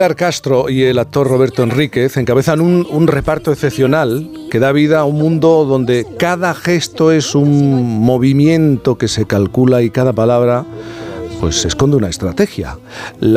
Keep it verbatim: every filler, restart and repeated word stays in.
Pilar Castro y el actor Roberto Enríquez encabezan un, un reparto excepcional que da vida a un mundo donde cada gesto es un movimiento que se calcula y cada palabra pues esconde una estrategia. La